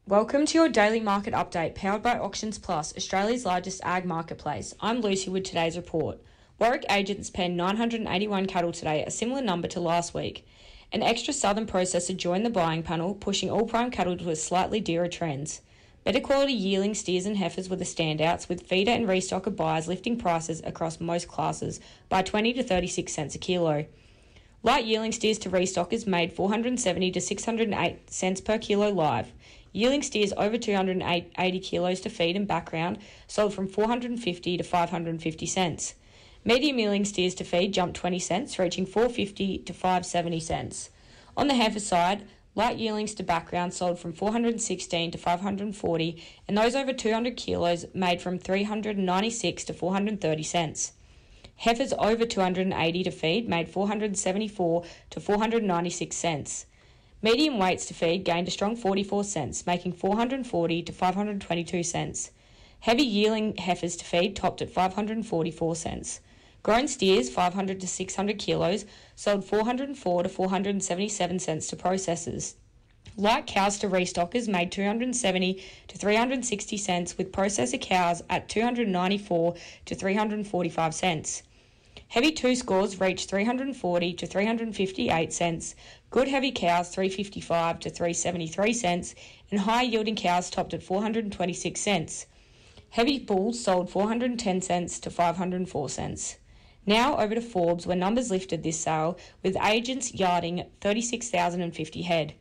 Welcome to your daily market update powered by Auctions Plus, Australia's largest ag marketplace. I'm Lucy with today's report. Warwick agents penned 981 cattle today, a similar number to last week. An extra southern processor joined the buying panel, pushing all prime cattle to a slightly dearer trends. Better quality yearling steers and heifers were the standouts, with feeder and restocker buyers lifting prices across most classes by 20 to 36 cents a kilo. Light yearling steers to restockers made 470 to 608 cents per kilo live. Yearling steers over 280 kilos to feed and background sold from 450 to 550 cents. Medium yearling steers to feed jumped 20 cents, reaching 450 to 570 cents. On the heifer side, light yearlings to background sold from 416 to 540, and those over 200 kilos made from 396 to 430 cents. Heifers over 280 to feed made 474 to 496 cents. Medium weights to feed gained a strong 44 cents, making 440 to 522 cents. Heavy yearling heifers to feed topped at 544 cents. Grown steers, 500 to 600 kilos, sold 404 to 477 cents to processors. Light cows to restockers made 270 to 360 cents, with processor cows at 294 to 345 cents. Heavy two scores reached 340 to 358 cents, good heavy cows 355 to 373 cents, and high yielding cows topped at 426 cents. Heavy bulls sold 410 cents to 504 cents. Now over to Forbes, where numbers lifted this sale, with agents yarding 36,050 head.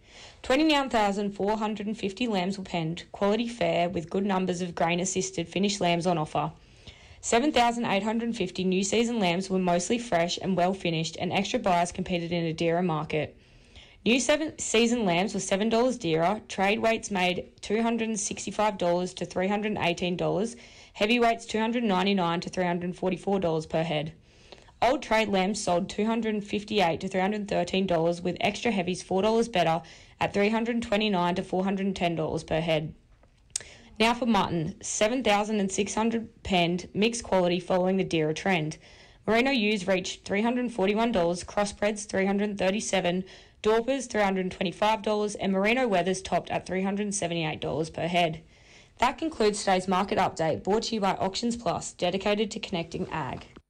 29,450 lambs were penned, quality fair with good numbers of grain-assisted finished lambs on offer. 7,850 new season lambs were mostly fresh and well finished, and extra buyers competed in a dearer market. New season lambs were $7 dearer, trade weights made $265 to $318, heavyweights $299 to $344 per head. Old trade lambs sold $258 to $313, with extra heavies $4 better at $329 to $410 per head. Now for mutton, 7,600 penned, mixed quality following the dearer trend. Merino ewes reached $341, crossbreds $337, Dorpers $325, and Merino wethers topped at $378 per head. That concludes today's market update, brought to you by Auctions Plus, dedicated to connecting ag.